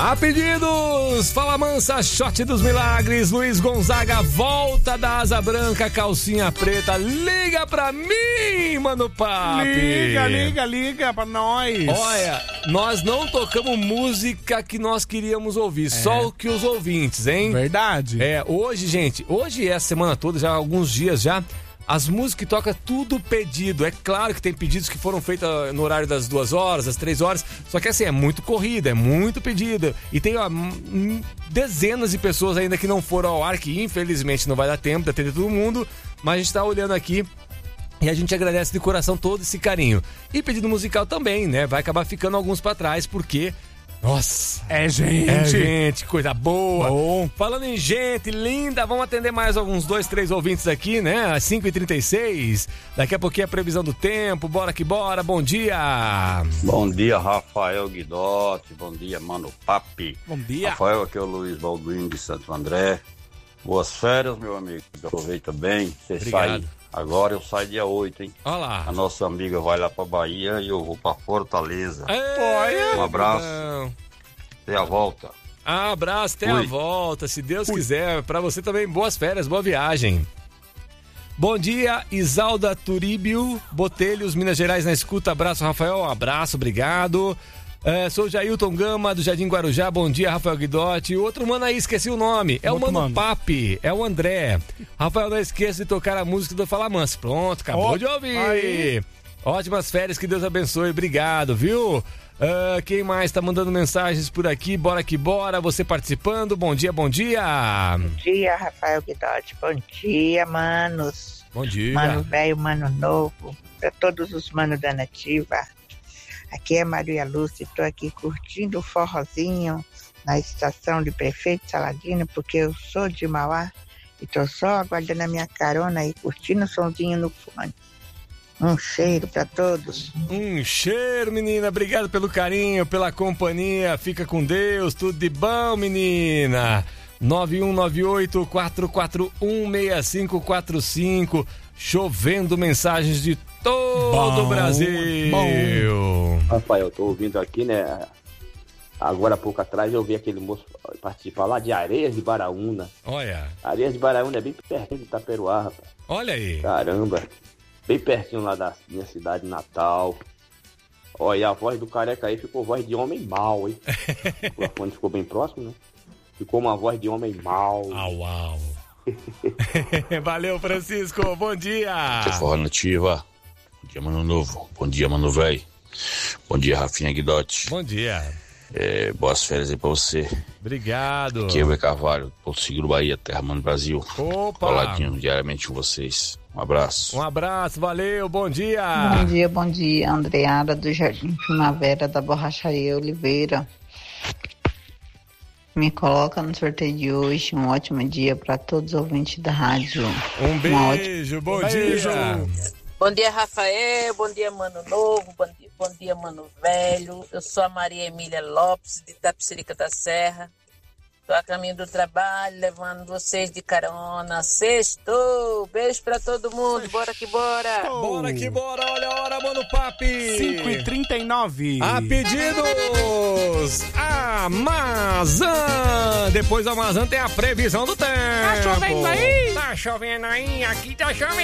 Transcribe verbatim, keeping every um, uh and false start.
A pedidos, Fala Mansa, Shot dos Milagres, Luiz Gonzaga, Volta da Asa Branca, Calcinha Preta, liga pra mim, Mano Papi. Liga, liga, liga pra nós. Olha, nós não tocamos música que nós queríamos ouvir, é. só o que os ouvintes, hein? Verdade. É, hoje, gente, hoje é a semana toda, já há alguns dias já, as músicas que toca tudo pedido. É claro que tem pedidos que foram feitos no horário das duas horas, das três horas. Só que assim, é muito corrida, é muito pedido. E tem ó, dezenas de pessoas ainda que não foram ao ar, que infelizmente não vai dar tempo de atender todo mundo. Mas a gente tá olhando aqui e a gente agradece de coração todo esse carinho. E pedido musical também, né? Vai acabar ficando alguns pra trás, porque... Nossa, é gente, é gente, coisa boa. Bom. Falando em gente linda, vamos atender mais alguns dois, três ouvintes aqui, né? Às cinco e trinta e seis, daqui a pouquinho a previsão do tempo, bora que bora, bom dia. Bom dia, Rafael Guidotti, bom dia, Mano Papi. Bom dia. Rafael, aqui é o Luiz Balduino de Santo André. Boas férias, meu amigo, aproveita bem, você sai... Agora eu saio dia oito, hein? Olha lá. A nossa amiga vai lá pra Bahia e eu vou pra Fortaleza. Ei, um abraço. Até a volta. Ah, abraço, até Ui. a volta, se Deus Ui. quiser. Pra você também, boas férias, boa viagem. Bom dia, Isalda Turíbio, Botelhos, Minas Gerais na escuta. Abraço, Rafael. Um abraço, obrigado. É, sou Jailton Gama, do Jardim Guarujá. Bom dia, Rafael Guidotti. O outro mano aí, esqueci o nome. É o, o Mano, mano Papi, é o André. Rafael, não esqueça de tocar a música do Fala Mansa. Pronto, acabou oh, de ouvir. Aí. Ótimas férias, que Deus abençoe. Obrigado, viu? Uh, quem mais tá mandando mensagens por aqui? Bora que bora, você participando. Bom dia, bom dia. Bom dia, Rafael Guidotti. Bom dia, manos. Bom dia. Mano velho, mano novo. Pra todos os manos da Nativa. Aqui é Maria Lúcia, estou aqui curtindo o forrozinho na estação de Prefeito Saladino, porque eu sou de Mauá e estou só aguardando a minha carona e curtindo o somzinho no fone. Um cheiro para todos. Um cheiro, menina. Obrigado pelo carinho, pela companhia. Fica com Deus. Tudo de bom, menina. nove um nove oito, quatro quatro um, seis cinco quatro cinco. Chovendo mensagens de todo o Brasil. Bom. Rafael, eu tô ouvindo aqui, né? Agora há pouco atrás eu vi aquele moço participar lá de Areias de Baraúna. Olha. Areias de Baraúna é bem pertinho de Itaperuá, rapaz. Olha aí. Caramba. Bem pertinho lá da minha cidade natal. Olha, a voz do careca aí ficou voz de homem mau, hein? O microfone ficou bem próximo, né? Ficou uma voz de homem mau. Au, au. Valeu, Francisco. Bom dia. Forró Nativa. Bom dia, Mano Novo. Bom dia, Mano Velho. Bom dia, Rafinha Guidotti. Bom dia. É, boas férias aí pra você. Obrigado. Aqui é o E. Carvalho, Porto Seguro, Bahia, Terra Mano Brasil. Opa. Coladinho diariamente com vocês. Um abraço. Um abraço, valeu, bom dia. Bom dia, bom dia, Andreada do Jardim Primavera da Borracharia Oliveira. Me coloca no sorteio de hoje. Um ótimo dia para todos os ouvintes da rádio. Um beijo, bom beijo. dia. Bom dia, Rafael. Bom dia, Mano Novo. Bom dia, bom dia, Mano Velho. Eu sou a Maria Emília Lopes, de Itapecerica da Serra. Estou a caminho do trabalho, levando vocês de carona. Sextou! Beijo pra todo mundo. Bora que bora! Bora que bora! Olha a hora, Mano Papi! cinco e trinta e nove. A pedidos! Amazon! Depois do Amazon tem a previsão do tempo. Tá chovendo aí? Tá chovendo aí? Aqui tá chovendo!